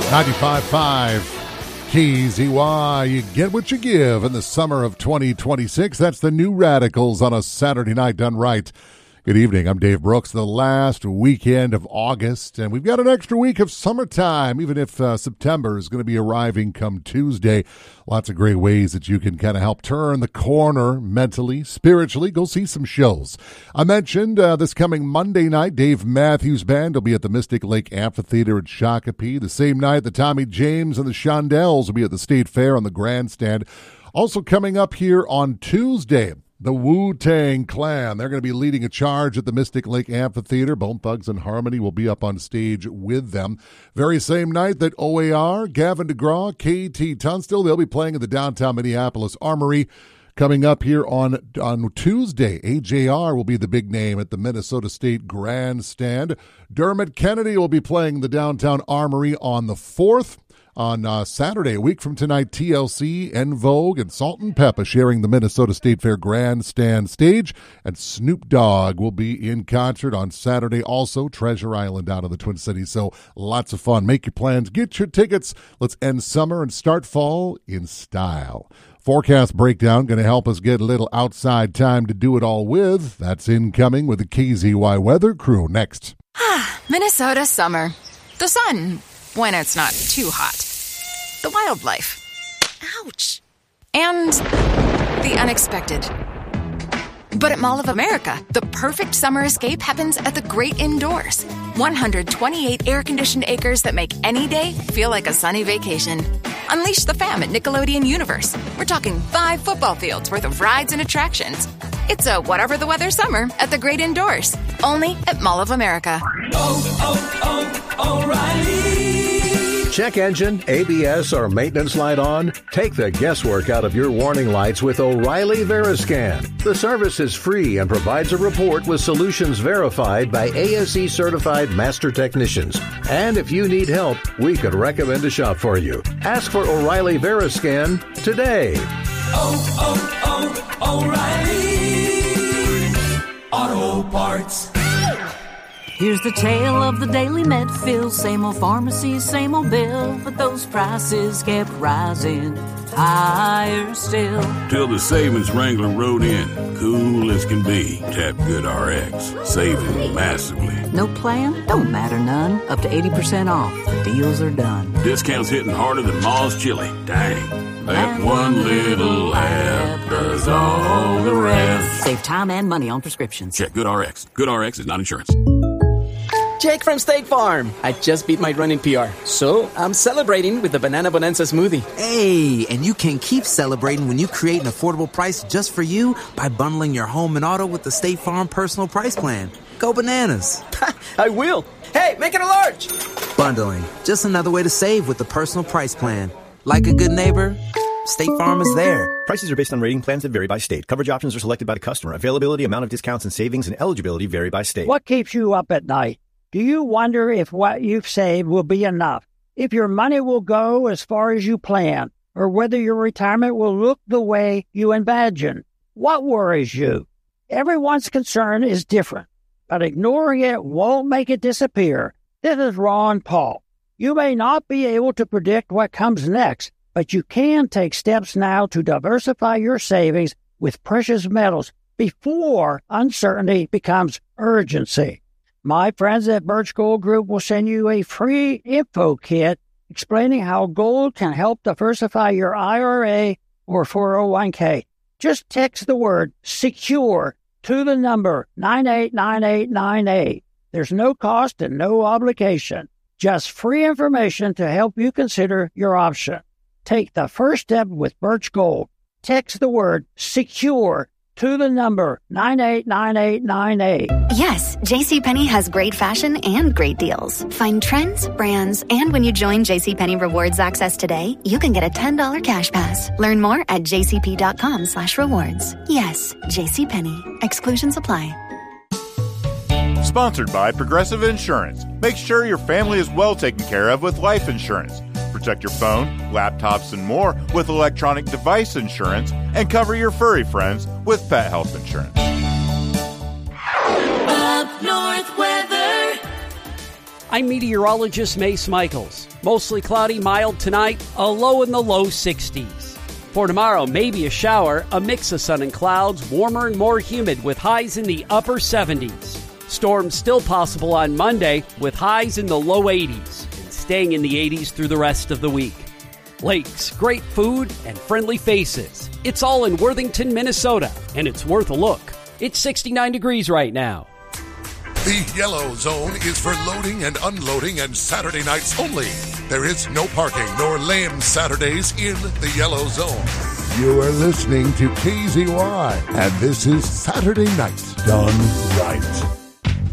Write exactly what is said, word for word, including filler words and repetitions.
ninety-five point five K Z Y. You get what you give in the summer of twenty twenty-six. That's the New Radicals on a Saturday night done right. Good evening. I'm Dave Brooks. The last weekend of August, and we've got an extra week of summertime, even if uh, September is going to be arriving come Tuesday. Lots of great ways that you can kind of help turn the corner mentally, spiritually. Go see some shows. I mentioned uh, this coming Monday night, Dave Matthews Band will be at the Mystic Lake Amphitheater at Shakopee. The same night, the Tommy James and the Shondells will be at the State Fair on the Grandstand. Also coming up here on Tuesday, the Wu-Tang Clan. They're going to be leading a charge at the Mystic Lake Amphitheater. Bone Thugs and Harmony will be up on stage with them. Very same night that O A R, Gavin DeGraw, K T Tunstall, they'll be playing at the downtown Minneapolis Armory. Coming up here on, on Tuesday, A J R will be the big name at the Minnesota State Grandstand. Dermot Kennedy will be playing the downtown Armory on the fourth. On uh, Saturday, a week from tonight, T L C, En Vogue, and Salt and Peppa sharing the Minnesota State Fair Grandstand stage. And Snoop Dogg will be in concert on Saturday. Also, Treasure Island out of the Twin Cities. So lots of fun. Make your plans. Get your tickets. Let's end summer and start fall in style. Forecast breakdown going to help us get a little outside time to do it all with. That's incoming with the K Z Y Weather Crew next. Minnesota summer. The sun, when it's not too hot. The wildlife. Ouch. And the unexpected. But at Mall of America, the perfect summer escape happens at the great indoors. one hundred twenty-eight air-conditioned acres that make any day feel like a sunny vacation. Unleash the fam at Nickelodeon Universe. We're talking five football fields worth of rides and attractions. It's a whatever the weather summer at the great indoors. Only at Mall of America. Oh, oh, oh, O'Reilly. Check engine, A B S, or maintenance light on? Take the guesswork out of your warning lights with O'Reilly Veriscan. The service is free and provides a report with solutions verified by A S E certified master technicians. And if you need help, we could recommend a shop for you. Ask for O'Reilly Veriscan today. Oh, oh, oh, O'Reilly Auto Parts. Here's the tale of the daily Medfield. Same old pharmacy, same old bill, but those prices kept rising higher still. Till the savings Wrangler rode in, cool as can be. Tap GoodRx, saving massively. No plan? Don't matter none. Up to eighty percent off. Deals are done. Discounts hitting harder than Ma's chili. Dang. That one little app does all the rest. Save time and money on prescriptions. Check GoodRx. GoodRx is not insurance. Jake from State Farm. I just beat my running P R, so I'm celebrating with the Banana Bonanza smoothie. Hey, and you can keep celebrating when you create an affordable price just for you by bundling your home and auto with the State Farm Personal Price Plan. Go bananas. I will. Hey, make it a large. Bundling. Just another way to save with the Personal Price Plan. Like a good neighbor, State Farm is there. Prices are based on rating plans that vary by state. Coverage options are selected by the customer. Availability, amount of discounts and savings, and eligibility vary by state. What keeps you up at night? Do you wonder if what you've saved will be enough? If your money will go as far as you plan? Or whether your retirement will look the way you imagine? What worries you? Everyone's concern is different, but ignoring it won't make it disappear. This is Ron Paul. You may not be able to predict what comes next, but you can take steps now to diversify your savings with precious metals before uncertainty becomes urgency. My friends at Birch Gold Group will send you a free info kit explaining how gold can help diversify your I R A or four oh one k. Just text the word SECURE to the number nine eight nine eight nine eight. There's no cost and no obligation. Just free information to help you consider your option. Take the first step with Birch Gold. Text the word SECURE to the number nine eight nine eight nine eight. Yes, JCPenney has great fashion and great deals. Find trends, brands, and when you join JCPenney Rewards Access today, you can get a ten dollars cash pass. Learn more at jcp.com slash rewards. Yes, JCPenney. Exclusions apply. Sponsored by Progressive Insurance. Make sure your family is well taken care of with life insurance. Protect your phone, laptops, and more with electronic device insurance, and cover your furry friends with pet health insurance. Up North weather. I'm meteorologist Mace Michaels. Mostly cloudy, mild tonight, a low in the low sixties. For tomorrow, maybe a shower, a mix of sun and clouds, warmer and more humid with highs in the upper seventies. Storms still possible on Monday with highs in the low eighties and staying in the eighties through the rest of the week. Lakes, great food, and friendly faces. It's all in Worthington, Minnesota, and it's worth a look. It's sixty-nine degrees right now. The Yellow Zone is for loading and unloading and Saturday nights only. There is no parking nor lame Saturdays in the Yellow Zone. You are listening to K Z Y, and this is Saturday Night Done Right.